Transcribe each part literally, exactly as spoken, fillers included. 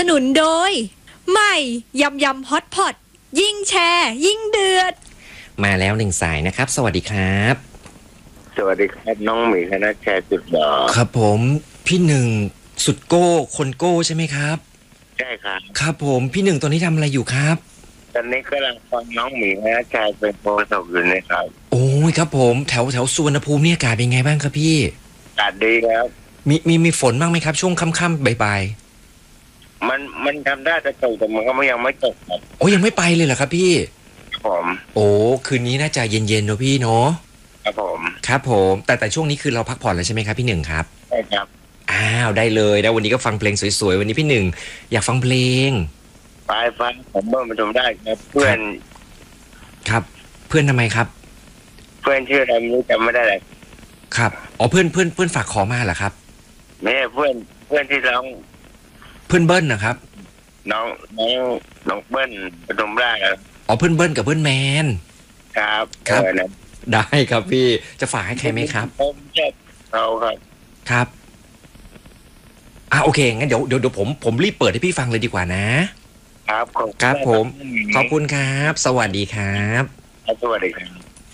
นุนโดยใหม่ยำยำฮอตพอตยิ่งแชร์ยิ่งเดือดมาแล้วหนึ่งสายนะครับสวัสดีครับสวัสดีครับน้องหมีคณะแชร์จุดดอครับผมพี่หนึ่งสุดโก้คนโก้ใช่ไหมครับใช่ครับครับผมพี่หนึ่งตอนนี้ทำอะไรอยู่ครับตอนนี้กำลังฟังน้องหมีคณะแชร์เป็นโปรสอบอยู่นะครับโอ้ยครับผมแถวแถวสุวรรณภูมิเนี่ยอากาศเป็นไงบ้างครับพี่อากาศดีครับมีมีมีฝนบ้างไหมครับช่วงค่ำๆบ่ายๆมันมันทำได้แต่ตกแต่มันก็ไม่ยังไม่ตกครับโอ้ยังไม่ไปเลยเหรอครับพี่ผมโอ้คืนนี้น่าจะเย็นๆเนอะพี่เนาะครับผมครับผมแต่แต่ช่วงนี้คือเราพักผ่อนแล้วใช่ไหมครับพี่หนึ่งครับใช่ครับอ้าวได้เลยแล้ววันนี้ก็ฟังเพลงสวยๆวันนี้พี่หนึ่งอยากฟังเพลงไปฟังผมเบิ้ลมาชมได้ครับเพื่อนครับเพื่อนทำไมครับเพื่อนชื่ออะไรไม่รู้จำไม่ได้เลยครับอ๋อเพื่อนเพื่อนเพื่อนฝากขอมาเหรอครับไม่เพื่อนเพื่อนที่ร้องเพื่อนเบิ้ลนะครับน้องน้องน้องเบิ้ลมาชมได้ครับอ๋อเพื่อนเบิ้ลกับเพื่อนแมนครับครับได้ครับพี่จะฝากให้ใครไหมครับผมจะเอาครับครับอ่ะโอเคงั้นเดี๋ยวเดี๋ยวเดี๋ยวผมผมรีบเปิดให้พี่ฟังเลยดีกว่านะครับครับผมขอบคุณครับสวัสดีครับสวัสดีครับ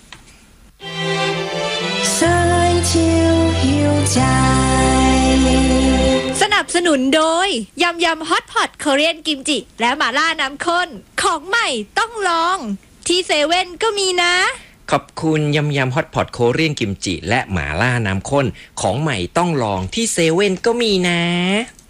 สนับสนุนโดยยำยำฮอตพอตเกาหลีกิมจิและหม่าล่าน้ำข้นของใหม่ต้องลองที่เซเว่นก็มีนะขอบคุณยำยำฮอตพอตโคเรียนกิมจิและหม่าล่าน้ำข้นของใหม่ต้องลองที่เซเว่นก็มีนะ